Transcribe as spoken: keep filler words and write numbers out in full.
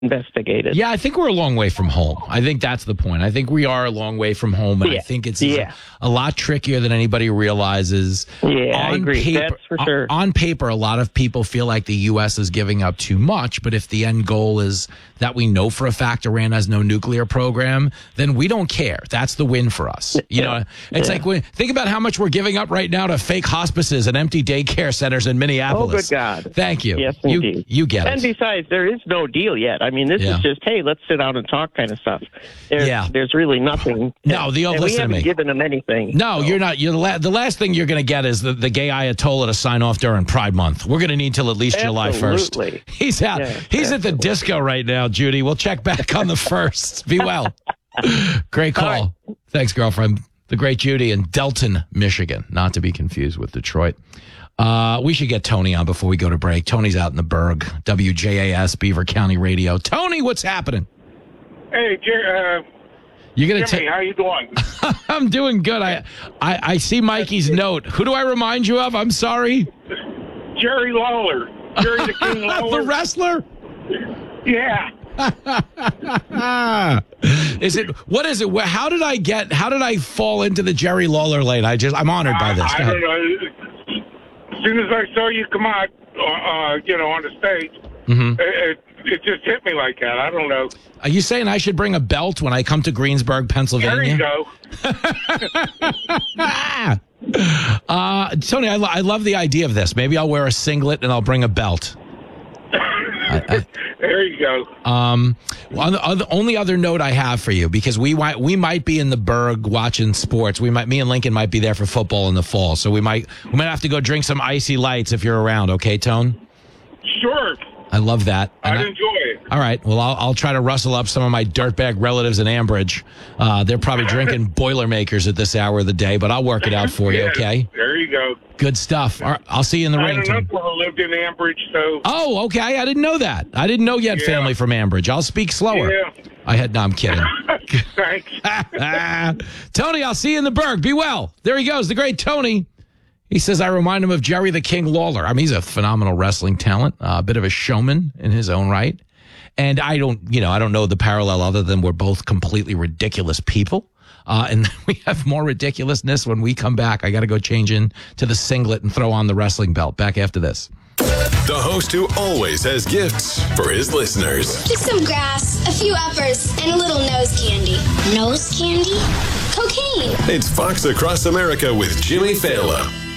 investigated. Yeah, I think we're a long way from home. I think that's the point. I think we are a long way from home, and yeah. I think it's yeah. a, a lot trickier than anybody realizes. Yeah, on I agree. Paper, That's for sure. On, on paper, a lot of people feel like the U S is giving up too much, but if the end goal is that we know for a fact Iran has no nuclear program, then we don't care. That's the win for us. You know, it's yeah. like when, think about how much we're giving up right now to fake hospices and empty daycare centers in Minneapolis. Oh, good God. Thank you. Yes, you, indeed. You get and it. And besides, there is no deal yet. I mean, this Yeah. is just, hey, let's sit down and talk kind of stuff. There's, Yeah. there's really nothing. No, the and listen we to haven't me. given them anything. No, so. you're not. You're the, la- the last thing you're going to get is the, the gay Ayatollah to sign off during Pride Month. We're going to need till at least July first. Absolutely. He's out. Yeah, He's absolutely. at the disco right now, Judy. We'll check back on the first. Be well. Great call. All right. Thanks, girlfriend. The great Judy in Delton, Michigan, not to be confused with Detroit. Uh, we should get Tony on before we go to break. Tony's out in the Berg, W J A S, Beaver County Radio. Tony, what's happening? Hey, Jer- uh, You're gonna Jimmy, ta- how you doing? I'm doing good. I, I I see Mikey's note. Who do I remind you of? I'm sorry. Jerry Lawler. Jerry the King Lawler. The wrestler? Yeah. Is it, what is it? Wh- How did I get, how did I fall into the Jerry Lawler lane? I just, I'm honored by this. I, Go I ahead. don't know. As soon as I saw you come out, uh, uh, you know, on the stage, Mhm. it, it, it just hit me like that. I don't know. Are you saying I should bring a belt when I come to Greensburg, There Pennsylvania? you go. uh, Tony, I, lo- I love the idea of this. Maybe I'll wear a singlet and I'll bring a belt. I, There you go. I, um, on the, on the only other note I have for you, because we might we might be in the Berg watching sports. We might, me and Lincoln might be there for football in the fall, so we might we might have to go drink some icy lights if you're around. Okay, Tone? Sure. I love that. And I'd I- enjoy it. All right. Well, I'll, I'll try to rustle up some of my dirtbag relatives in Ambridge. Uh, they're probably drinking Boilermakers at this hour of the day, but I'll work it out for you, Yeah, okay? There you go. Good stuff. All right, I'll see you in the I ring, had an Tom. uncle who lived in Ambridge, so... Oh, okay. I didn't know that. I didn't know you had Yeah. family from Ambridge. I'll speak slower. Yeah. I had, no, I'm kidding. Thanks. Tony, I'll see you in the Berg. Be well. There he goes, the great Tony. He says, I remind him of Jerry the King Lawler. I mean, he's a phenomenal wrestling talent, uh, a bit of a showman in his own right. And I don't, you know, I don't know the parallel other than we're both completely ridiculous people. Uh, and we have more ridiculousness when we come back. I got to go change in to the singlet and throw on the wrestling belt. Back after this. The host who always has gifts for his listeners. Just some grass, a few uppers, and a little nose candy. Nose candy? Cocaine. It's Fox Across America with Jimmy Fallon.